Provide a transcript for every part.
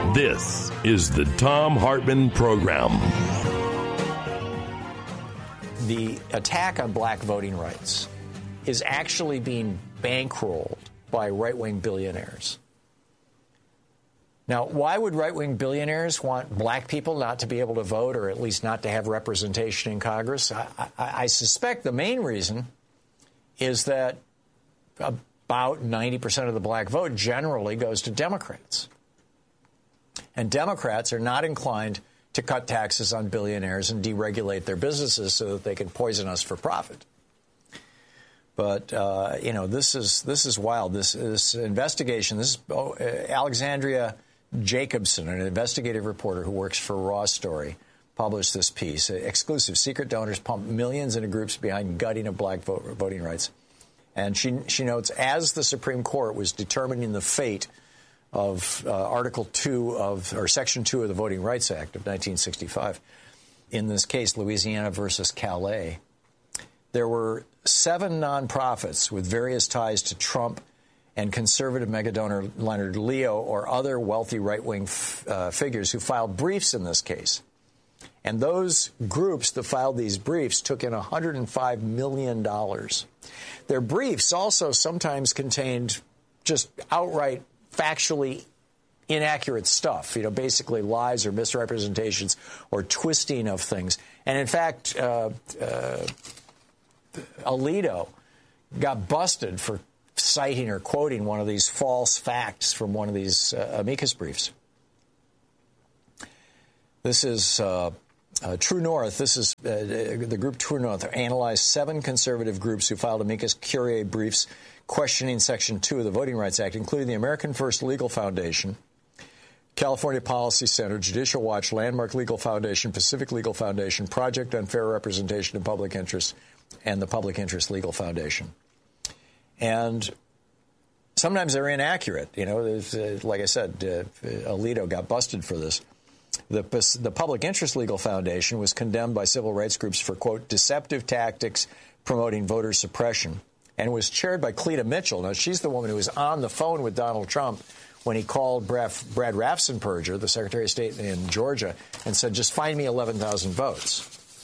This is the Thom Hartmann Program. The attack on black voting rights is actually being bankrolled by right-wing billionaires. Now, why would right-wing billionaires want black people not to be able to vote, or at least not to have representation in Congress? I suspect the main reason is that about 90% of the black vote generally goes to Democrats. And Democrats are not inclined to cut taxes on billionaires and deregulate their businesses so that they can poison us for profit. But, this is wild. This investigation, Alexandria Jacobson, an investigative reporter who works for Raw Story, published this piece. Exclusive secret donors pump millions into groups behind gutting of black voting rights. And she notes, as the Supreme Court was determining the fate of Article 2 or Section 2 of the Voting Rights Act of 1965, in this case, Louisiana versus Calais, there were 7 nonprofits with various ties to Trump and conservative megadonor Leonard Leo or other wealthy right-wing figures who filed briefs in this case. And those groups that filed these briefs took in $105 million. Their briefs also sometimes contained just outright factually inaccurate stuff, basically lies or misrepresentations or twisting of things. And in fact, Alito got busted for citing or quoting one of these false facts from one of these amicus briefs. This is True North. This is the group True North analyzed 7 conservative groups who filed amicus curiae briefs questioning Section 2 of the Voting Rights Act, including the American First Legal Foundation, California Policy Center, Judicial Watch, Landmark Legal Foundation, Pacific Legal Foundation, Project on Fair Representation in Public Interest, and the Public Interest Legal Foundation. And sometimes they're inaccurate. Like I said, Alito got busted for this. The Public Interest Legal Foundation was condemned by civil rights groups for, quote, deceptive tactics promoting voter suppression, and was chaired by Cleta Mitchell. Now, she's the woman who was on the phone with Donald Trump when he called Brad Raffensperger, the Secretary of State in Georgia, and said, just find me 11,000 votes.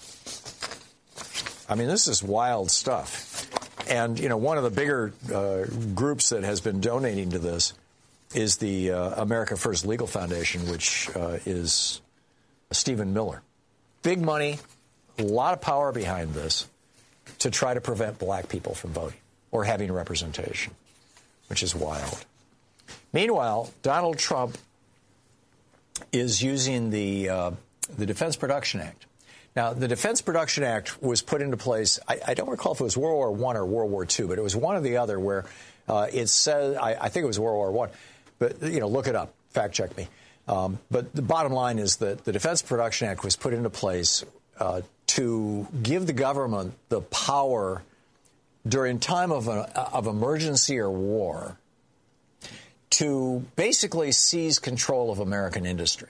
I mean, this is wild stuff. And, one of the bigger groups that has been donating to this is the America First Legal Foundation, which is Stephen Miller. Big money, a lot of power behind this to try to prevent black people from voting or having representation, which is wild. Meanwhile, Donald Trump is using the Defense Production Act. Now, the Defense Production Act was put into place, I don't recall if it was World War I or World War II, but it was one or the other where it said, I think it was World War I, but, look it up, fact check me. But the bottom line is that the Defense Production Act was put into place to give the government the power during time of emergency or war to basically seize control of American industry.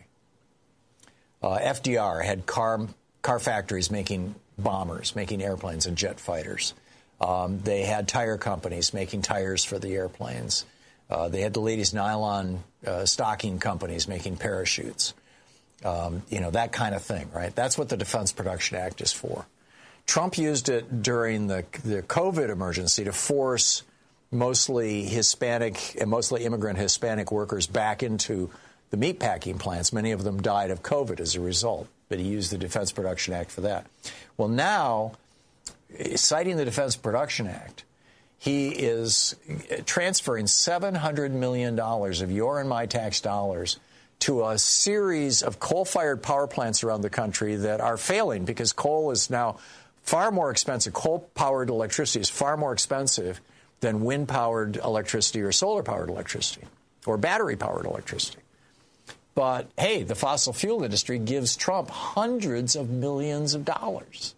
FDR had car factories making bombers, making airplanes and jet fighters. They had tire companies making tires for the airplanes. They had the ladies' nylon stocking companies making parachutes. That kind of thing, right? That's what the Defense Production Act is for. Trump used it during the COVID emergency to force mostly Hispanic and mostly immigrant Hispanic workers back into the meatpacking plants. Many of them died of COVID as a result, but he used the Defense Production Act for that. Well, now, citing the Defense Production Act, he is transferring $700 million of your and my tax dollars to a series of coal-fired power plants around the country that are failing because coal is now far more expensive. Coal-powered electricity is far more expensive than wind-powered electricity or solar-powered electricity or battery-powered electricity. But, hey, the fossil fuel industry gives Trump hundreds of millions of dollars.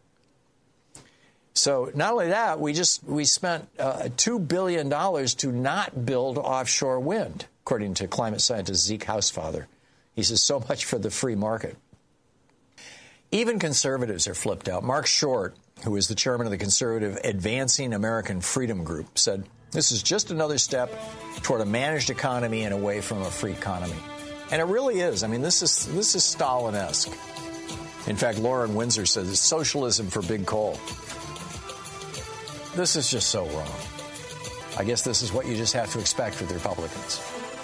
So not only that, we spent $2 billion to not build offshore wind, according to climate scientist Zeke Hausfather. He says so much for the free market. Even conservatives are flipped out. Mark Short, who is the chairman of the conservative Advancing American Freedom Group, said, this is just another step toward a managed economy and away from a free economy. And it really is. I mean, this is Stalin-esque. In fact, Lauren Windsor says it's socialism for big coal. This is just so wrong. I guess this is what you just have to expect with the Republicans.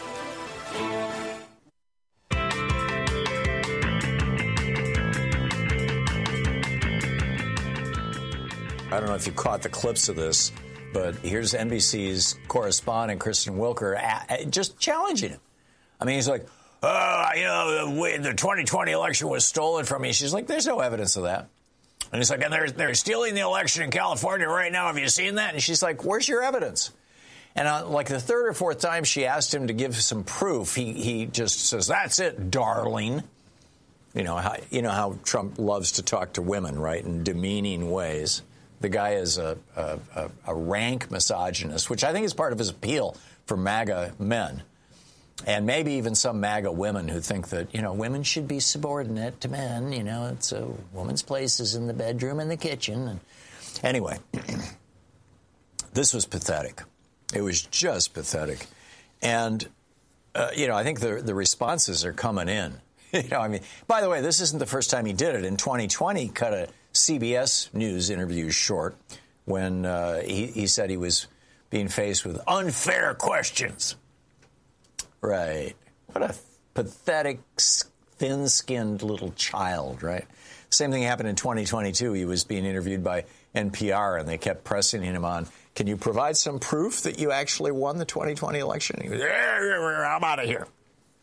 I don't know if you caught the clips of this, but here's NBC's correspondent, Kristen Wilker, just challenging him. I mean, he's like, the 2020 election was stolen from me. She's like, there's no evidence of that. And he's like, and they're stealing the election in California right now. Have you seen that? And she's like, where's your evidence? And like the third or fourth time she asked him to give some proof, he just says, that's it, darling. You know how Trump loves to talk to women, right, in demeaning ways. The guy is a rank misogynist, which I think is part of his appeal for MAGA men. And maybe even some MAGA women who think that, women should be subordinate to men. It's a woman's place is in the bedroom and the kitchen. And anyway, this was pathetic. It was just pathetic. And, I think the responses are coming in. By the way, this isn't the first time he did it. In 2020, he cut a CBS News interview short when he said he was being faced with unfair questions. Right. What a pathetic, thin-skinned little child, right? Same thing happened in 2022. He was being interviewed by NPR, and they kept pressing him on, can you provide some proof that you actually won the 2020 election? He goes, I'm out of here.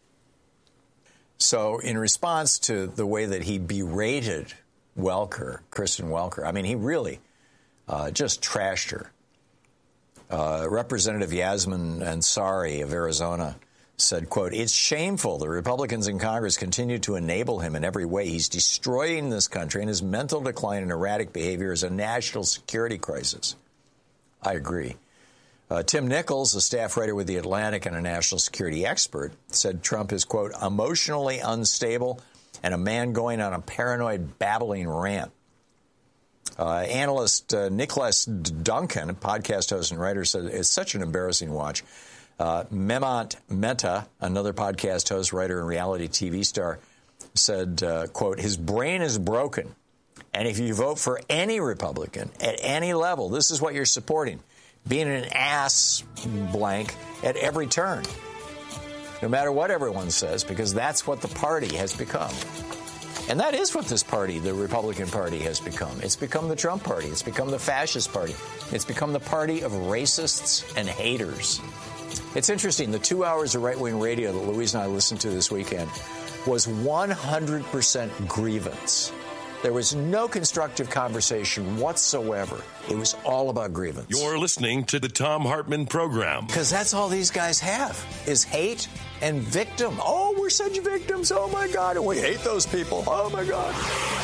So in response to the way that he berated Kristen Welker, I mean, he really just trashed her. Representative Yasmin Ansari of Arizona said, quote, it's shameful the Republicans in Congress continue to enable him in every way. He's destroying this country, and his mental decline and erratic behavior is a national security crisis. I agree. Tim Nichols, a staff writer with The Atlantic and a national security expert, said Trump is, quote, emotionally unstable and a man going on a paranoid babbling rant. Analyst Nicholas Duncan, a podcast host and writer, said it's such an embarrassing watch. Memont Mehta, another podcast host, writer, and reality TV star, said, quote, his brain is broken. And if you vote for any Republican at any level, this is what you're supporting. Being an ass blank at every turn. No matter what everyone says, because that's what the party has become. And that is what this party, the Republican Party, has become. It's become the Trump Party. It's become the fascist party. It's become the party of racists and haters. It's interesting. The 2 hours of right-wing radio that Louise and I listened to this weekend was 100% grievance. There was no constructive conversation whatsoever. It was all about grievance. You're listening to the Thom Hartmann Program. Because that's all these guys have, is hate and victim. Oh, we're such victims. Oh, my God. And we hate those people. Oh, my God.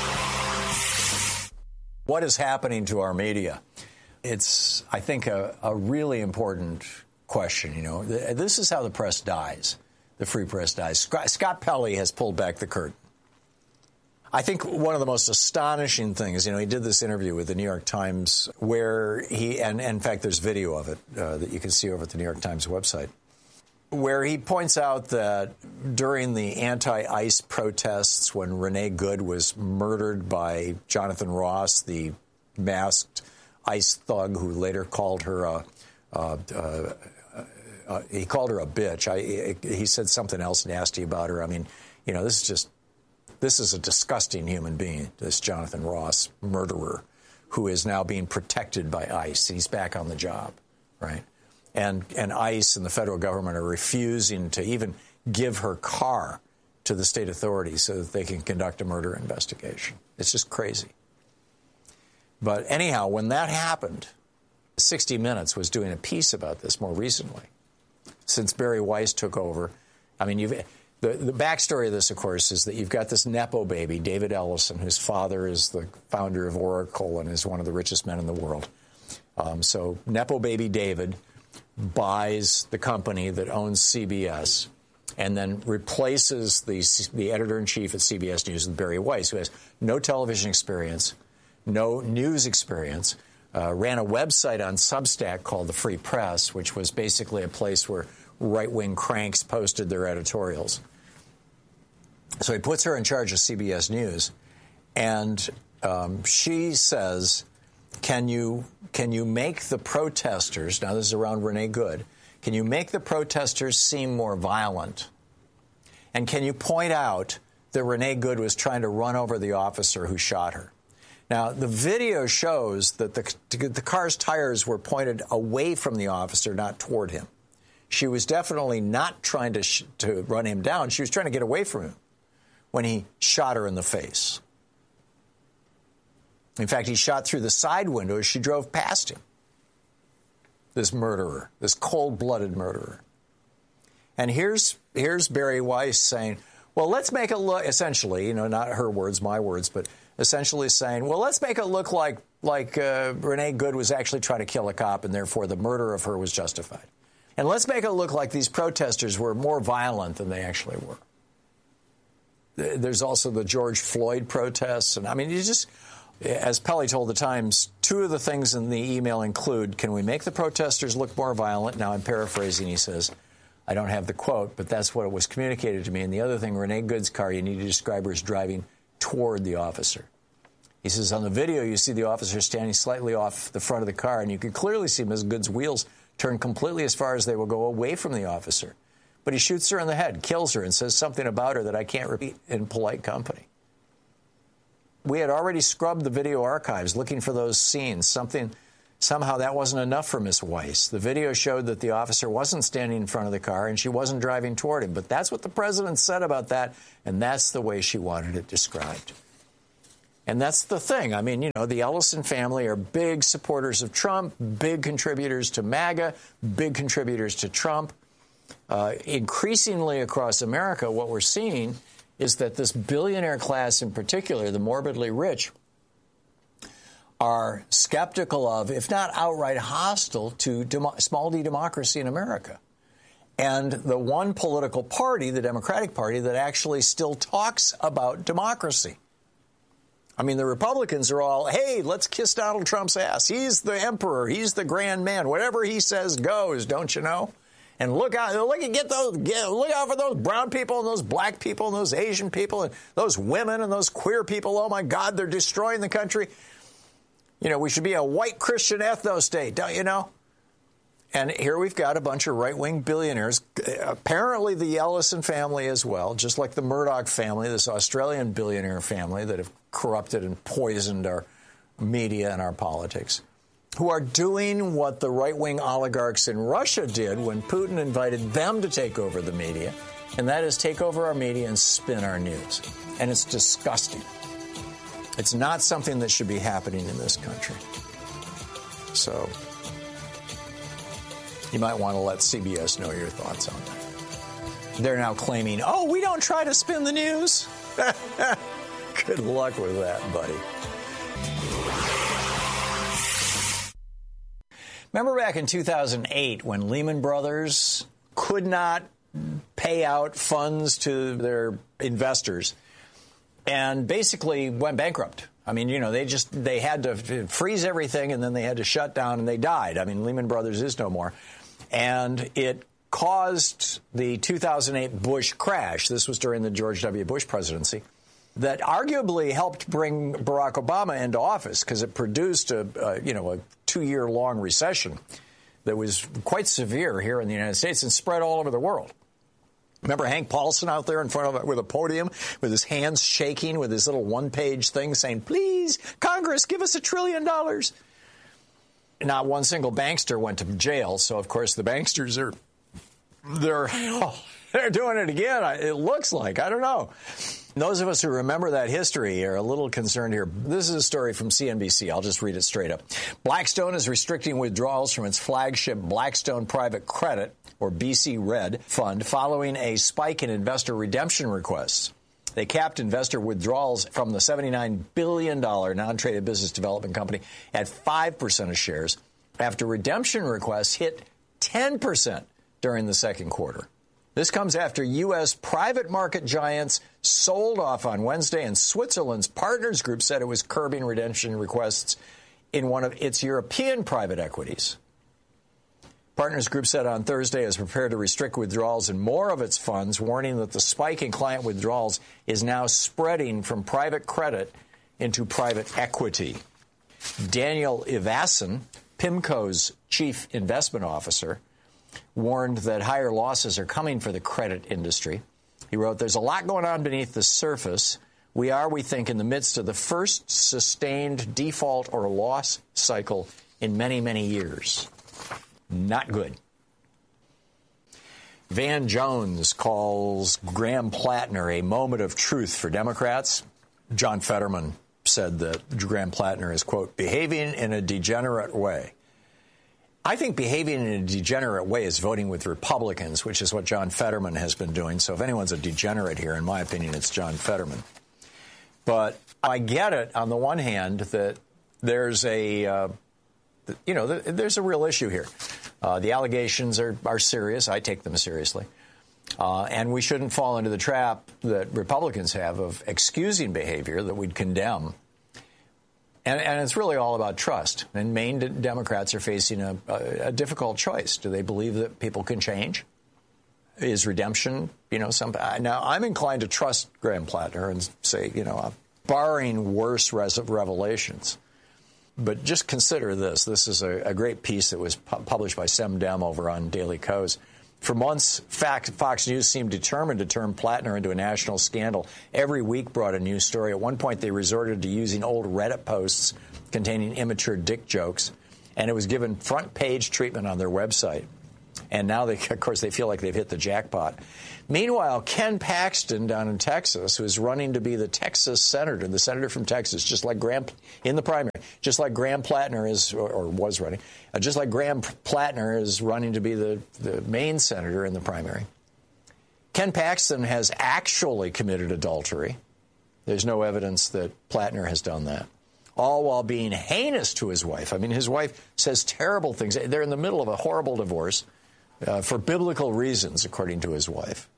What is happening to our media? It's, I think, a really important question. This is how the press dies. The free press dies. Scott Pelley has pulled back the curtain. I think one of the most astonishing things, he did this interview with the New York Times where and in fact, there's video of it that you can see over at the New York Times website, where he points out that during the anti-ICE protests when Renee Good was murdered by Jonathan Ross, the masked ICE thug who later called her he called her a bitch. He said something else nasty about her. I mean, this is a disgusting human being, this Jonathan Ross murderer, who is now being protected by ICE. He's back on the job, right? And ICE and the federal government are refusing to even give her car to the state authorities so that they can conduct a murder investigation. It's just crazy. But anyhow, when that happened, 60 Minutes was doing a piece about this more recently. Since Barry Weiss took over, I mean, the backstory of this, of course, is that you've got this Nepo baby, David Ellison, whose father is the founder of Oracle and is one of the richest men in the world. So Nepo baby David buys the company that owns CBS and then replaces the editor-in-chief at CBS News with Barry Weiss, who has no television experience, no news experience, ran a website on Substack called The Free Press, which was basically a place where right-wing cranks posted their editorials. So he puts her in charge of CBS News, and she says, can you make the protesters, now this is around Renee Good, can you make the protesters seem more violent? And can you point out that Renee Good was trying to run over the officer who shot her? Now, the video shows that the car's tires were pointed away from the officer, not toward him. She was definitely not trying to run him down. She was trying to get away from him when he shot her in the face. In fact, he shot through the side window as she drove past him. This murderer, this cold-blooded murderer. And here's Bari Weiss saying, well, let's make it look, essentially, not her words, my words, but essentially saying, well, let's make it look like Renee Good was actually trying to kill a cop, and therefore the murder of her was justified. And let's make it look like these protesters were more violent than they actually were. There's also the George Floyd protests. And I mean, as Pelley told the Times, two of the things in the email include, can we make the protesters look more violent? Now I'm paraphrasing, he says. I don't have the quote, but that's what was communicated to me. And the other thing, Renee Good's car, you need to describe her as driving toward the officer. He says, on the video, you see the officer standing slightly off the front of the car, and you can clearly see Ms. Good's wheels turn completely as far as they will go away from the officer. But he shoots her in the head, kills her, and says something about her that I can't repeat in polite company. We had already scrubbed the video archives looking for those scenes. Somehow that wasn't enough for Ms. Weiss. The video showed that the officer wasn't standing in front of the car and she wasn't driving toward him. But that's what the president said about that, and that's the way she wanted it described. And that's the thing. I mean, the Ellison family are big supporters of Trump, big contributors to MAGA, big contributors to Trump. Increasingly across America, what we're seeing is that this billionaire class in particular, the morbidly rich, are skeptical of, if not outright hostile to small d democracy in America. And the one political party, the Democratic Party, that actually still talks about democracy. I mean, the Republicans are all, hey, let's kiss Donald Trump's ass. He's the emperor. He's the grand man. Whatever he says goes, don't you know? And look out for those brown people and those black people and those Asian people and those women and those queer people. Oh, my God, they're destroying the country. We should be a white Christian ethno-state, don't you know? And here we've got a bunch of right-wing billionaires, apparently the Ellison family as well, just like the Murdoch family, this Australian billionaire family that have corrupted and poisoned our media and our politics, who are doing what the right-wing oligarchs in Russia did when Putin invited them to take over the media, and that is take over our media and spin our news. And it's disgusting. It's not something that should be happening in this country. So you might want to let CBS know your thoughts on that. They're now claiming, oh, we don't try to spin the news. Good luck with that, buddy. Remember back in 2008 when Lehman Brothers could not pay out funds to their investors and basically went bankrupt? I mean, they had to freeze everything and then they had to shut down and they died. I mean, Lehman Brothers is no more. And it caused the 2008 Bush crash. This was during the George W. Bush presidency. That arguably helped bring Barack Obama into office because it produced a 2-year-long recession that was quite severe here in the United States and spread all over the world. Remember Hank Paulson out there in front of it with a podium with his hands shaking with his little one-page thing saying, please, Congress, give us $1 trillion. Not one single bankster went to jail. So, of course, the banksters they're doing it again. It looks like. I don't know. Those of us who remember that history are a little concerned here. This is a story from CNBC. I'll just read it straight up. Blackstone is restricting withdrawals from its flagship Blackstone Private Credit, or BC Red, fund following a spike in investor redemption requests. They capped investor withdrawals from the $79 billion non-traded business development company at 5% of shares after redemption requests hit 10% during the second quarter. This comes after U.S. private market giants sold off on Wednesday, and Switzerland's Partners Group said it was curbing redemption requests in one of its European private equities. Partners Group said on Thursday is prepared to restrict withdrawals in more of its funds, warning that the spike in client withdrawals is now spreading from private credit into private equity. Daniel Ivasan, PIMCO's chief investment officer, warned that higher losses are coming for the credit industry. He wrote, "There's a lot going on beneath the surface. We think, in the midst of the first sustained default or loss cycle in many, many years." Not good. Van Jones calls Graham Plattner a moment of truth for Democrats. John Fetterman said that Graham Plattner is, quote, behaving in a degenerate way. I think behaving in a degenerate way is voting with Republicans, which is what John Fetterman has been doing. So if anyone's a degenerate here, in my opinion, it's John Fetterman. But I get it, on the one hand, that there's there's a real issue here. The allegations are serious. I take them seriously. And we shouldn't fall into the trap that Republicans have of excusing behavior that we'd condemn. And it's really all about trust. And Maine Democrats are facing a difficult choice. Do they believe that people can change? Is redemption, something? Now, I'm inclined to trust Graham Plattner and say, barring worse revelations. But just consider this. This is a great piece that was published by Sem Dem over on Daily Kos. For months, Fox News seemed determined to turn Plattner into a national scandal. Every week brought a new story. At one point, they resorted to using old Reddit posts containing immature dick jokes, and it was given front-page treatment on their website. And now, of course, they feel like they've hit the jackpot. Meanwhile, Ken Paxton down in Texas, who is running to be the Texas senator, the senator from Texas, just like Graham in the primary, just like Graham Plattner is, or was running, just like Graham Plattner is running to be the Maine senator in the primary. Ken Paxton has actually committed adultery. There's no evidence that Plattner has done that. All while being heinous to his wife. I mean, his wife says terrible things. They're in the middle of a horrible divorce. For biblical reasons, according to his wife.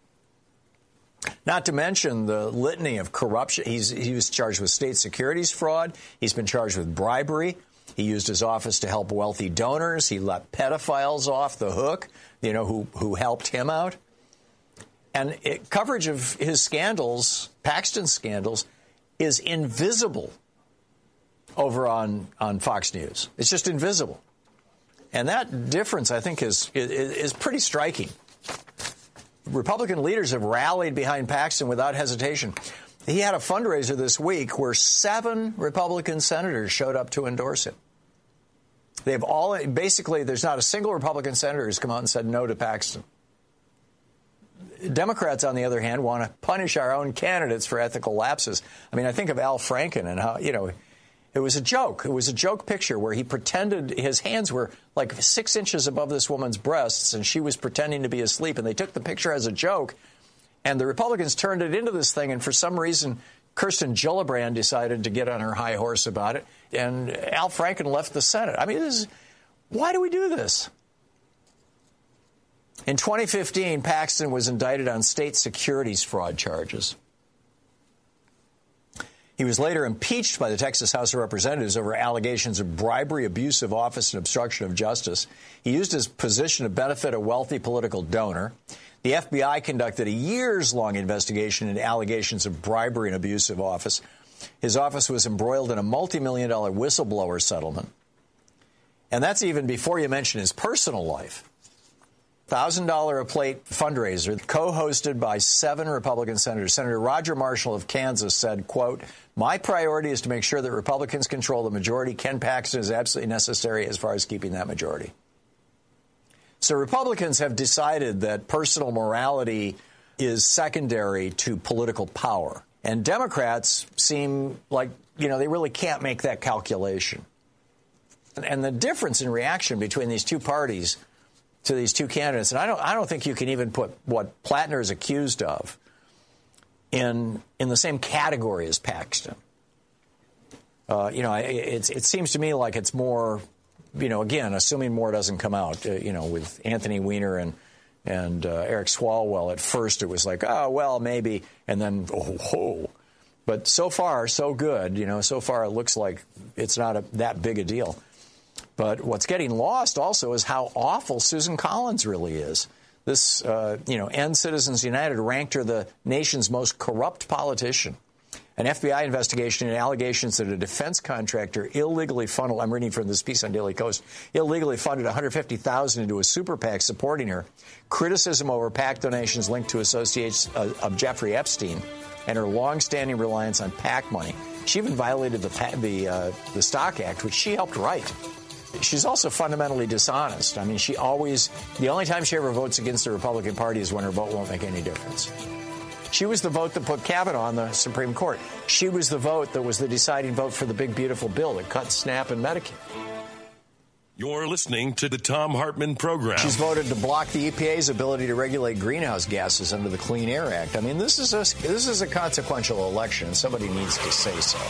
Not to mention the litany of corruption. He was charged with state securities fraud. He's been charged with bribery. He used his office to help wealthy donors. He let pedophiles off the hook, who helped him out. And coverage of his scandals, Paxton's scandals, is invisible over on Fox News. It's just invisible. And that difference, I think, is pretty striking. Republican leaders have rallied behind Paxton without hesitation. He had a fundraiser this week where 7 Republican senators showed up to endorse him. They've all, basically, there's not a single Republican senator who's come out and said no to Paxton. Democrats, on the other hand, want to punish our own candidates for ethical lapses. I mean, I think of Al Franken and how, it was a joke. It was a joke picture where he pretended his hands were like 6 inches above this woman's breasts, and she was pretending to be asleep. And they took the picture as a joke, and the Republicans turned it into this thing. And for some reason, Kirsten Gillibrand decided to get on her high horse about it, and Al Franken left the Senate. I mean, why do we do this? In 2015, Paxton was indicted on state securities fraud charges. He was later impeached by the Texas House of Representatives over allegations of bribery, abuse of office, and obstruction of justice. He used his position to benefit a wealthy political donor. The FBI conducted a years-long investigation into allegations of bribery and abuse of office. His office was embroiled in a multi-million-dollar whistleblower settlement. And that's even before you mention his personal life. $1,000 a plate fundraiser co-hosted by 7 Republican senators. Senator Roger Marshall of Kansas said, quote, "My priority is to make sure that Republicans control the majority. Ken Paxton is absolutely necessary as far as keeping that majority." So Republicans have decided that personal morality is secondary to political power. And Democrats seem like, they really can't make that calculation. And the difference in reaction between these two parties to these two candidates, and I don't think you can even put what Plattner is accused of in the same category as Paxton. It seems to me like it's more, again, assuming more doesn't come out, with Anthony Weiner and Eric Swalwell. At first, it was like, oh, well, maybe, and then, oh. But so far, so good. So far, it looks like it's not that big a deal. But what's getting lost also is how awful Susan Collins really is. This, End Citizens United ranked her the nation's most corrupt politician. An FBI investigation into allegations that a defense contractor illegally funneled, I'm reading from this piece on Daily Kos, illegally funded $150,000 into a super PAC supporting her. Criticism over PAC donations linked to associates of Jeffrey Epstein and her longstanding reliance on PAC money. She even violated the Stock Act, which she helped write. She's also fundamentally dishonest. I mean, the only time she ever votes against the Republican Party is when her vote won't make any difference. She was the vote that put Kavanaugh on the Supreme Court. She was the vote that was the deciding vote for the big, beautiful bill that cut SNAP and Medicare. You're listening to the Thom Hartmann Program. She's voted to block the EPA's ability to regulate greenhouse gases under the Clean Air Act. I mean, this is a consequential election, and somebody needs to say so.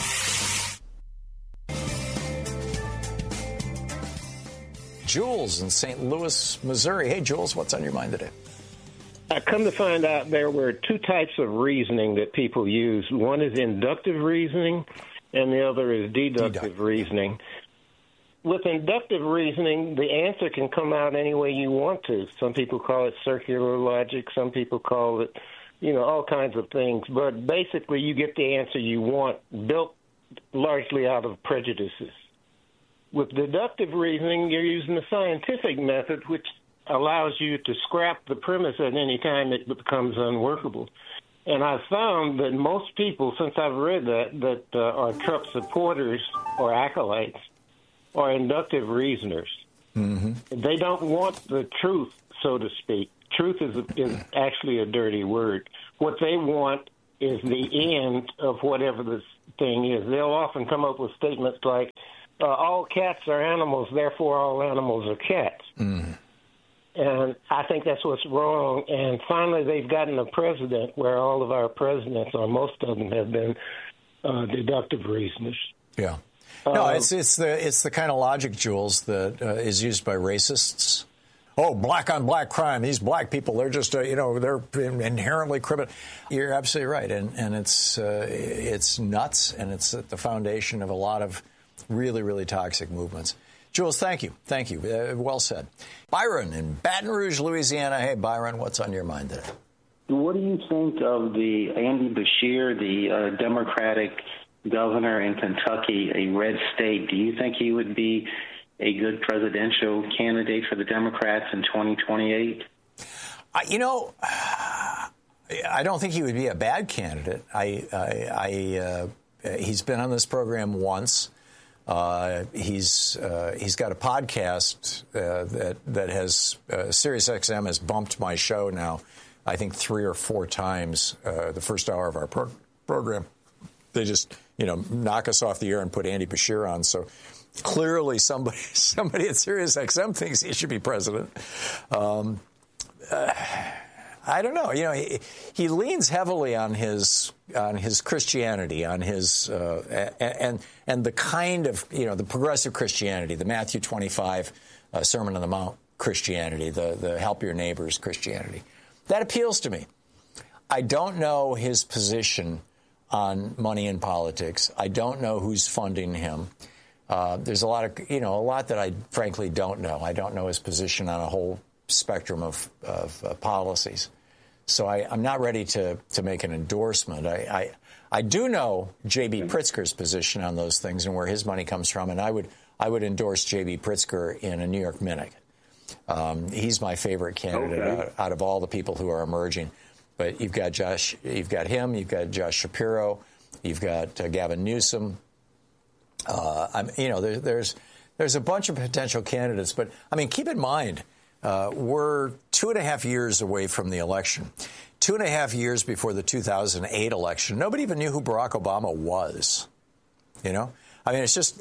Jules in St. Louis, Missouri. Hey, Jules, what's on your mind today? I come to find out there were two types of reasoning that people use. One is inductive reasoning, and the other is deductive reasoning. With inductive reasoning, the answer can come out any way you want to. Some people call it circular logic. Some people call it, all kinds of things. But basically, you get the answer you want, built largely out of prejudices. With deductive reasoning, you're using the scientific method, which allows you to scrap the premise at any time it becomes unworkable. And I've found that most people, since I've read that are Trump supporters or acolytes, are inductive reasoners. Mm-hmm. They don't want the truth, so to speak. Truth is actually a dirty word. What they want is the end of whatever this thing is. They'll often come up with statements like, all cats are animals, therefore all animals are cats. Mm. And I think that's what's wrong. And finally, they've gotten a president where all of our presidents, or most of them, have been deductive reasoners. Yeah. No, it's the kind of logic, Jules, that is used by racists. Oh, black on black crime. These black people, they're just, they're inherently criminal. You're absolutely right. And it's nuts, and it's at the foundation of a lot of really, really toxic movements. Jules, thank you. Thank you. Well said. Byron in Baton Rouge, Louisiana. Hey, Byron, what's on your mind today? What do you think of the Andy Beshear, the Democratic governor in Kentucky, a red state? Do you think he would be a good presidential candidate for the Democrats in 2028? I don't think he would be a bad candidate. He's been on this program once. He's got a podcast that has SiriusXM has bumped my show now, I think 3 or 4 times the first hour of our program. They just knock us off the air and put Andy Beshear on. So clearly somebody at SiriusXM thinks he should be president. I don't know. He leans heavily on his Christianity, on his and the kind of the progressive Christianity, the Matthew 25 Sermon on the Mount Christianity, the help your neighbors Christianity. That appeals to me. I don't know his position on money in politics. I don't know who's funding him. There's a lot that I frankly don't know. I don't know his position on a whole spectrum of policies. So I'm not ready to make an endorsement. I do know J.B. Pritzker's position on those things and where his money comes from, and I would endorse J.B. Pritzker in a New York Minute. He's my favorite candidate out of all the people who are emerging. But you've got him, you've got Josh Shapiro, you've got Gavin Newsom. There's a bunch of potential candidates, but keep in mind. We're 2.5 years away from the election. 2.5 years before the 2008 election, nobody even knew who Barack Obama was. It's just,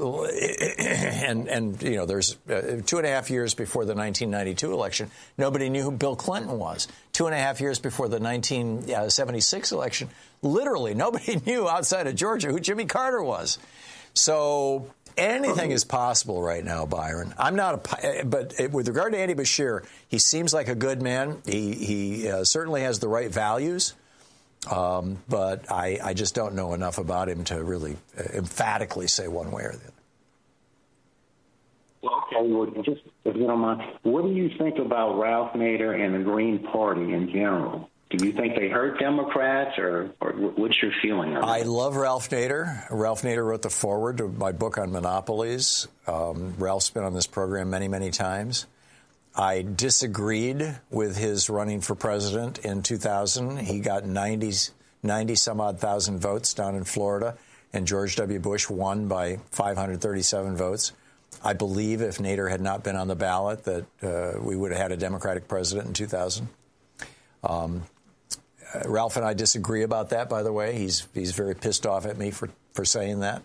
there's 2.5 years before the 1992 election, nobody knew who Bill Clinton was. 2.5 years before the 1976 election, literally nobody knew outside of Georgia who Jimmy Carter was. So anything is possible right now, Byron. But with regard to Andy Beshear, he seems like a good man. He certainly has the right values. But I just don't know enough about him to really emphatically say one way or the other. Okay, well, just if you don't mind, what do you think about Ralph Nader and the Green Party in general? Do you think they hurt Democrats, or what's your feeling on that? I love Ralph Nader. Ralph Nader wrote the foreword to my book on monopolies. Ralph's been on this program many, many times. I disagreed with his running for president in 2000. He got 90-some-odd thousand votes down in Florida, and George W. Bush won by 537 votes. I believe if Nader had not been on the ballot that we would have had a Democratic president in 2000. Ralph and I disagree about that, by the way. He's very pissed off at me for saying that.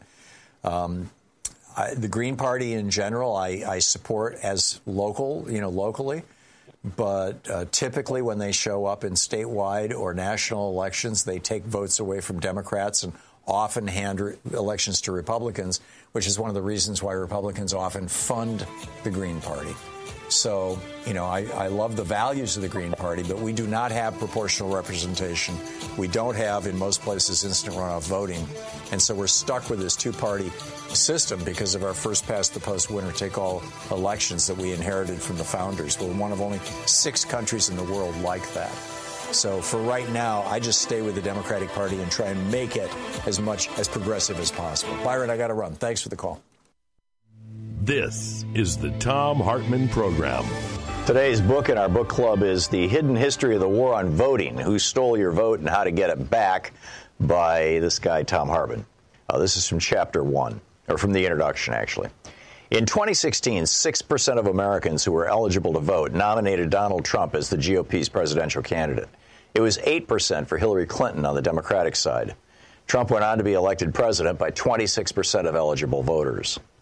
The Green Party in general, I support as locally. But typically when they show up in statewide or national elections, they take votes away from Democrats and often hand elections to Republicans, which is one of the reasons why Republicans often fund the Green Party. So, I love the values of the Green Party, but we do not have proportional representation. We don't have, in most places, instant runoff voting. And so we're stuck with this two-party system because of our first-past-the-post, winner-take-all elections that we inherited from the founders. We're one of only 6 countries in the world like that. So for right now, I just stay with the Democratic Party and try and make it as progressive as possible. Byron, I got to run. Thanks for the call. This is the Thom Hartmann Program. Today's book in our book club is The Hidden History of the War on Voting, Who Stole Your Vote and How to Get It Back, by this guy, Thom Hartmann. This is from Chapter 1, or from the introduction, actually. In 2016, 6% of Americans who were eligible to vote nominated Donald Trump as the GOP's presidential candidate. It was 8% for Hillary Clinton on the Democratic side. Trump went on to be elected president by 26% of eligible voters.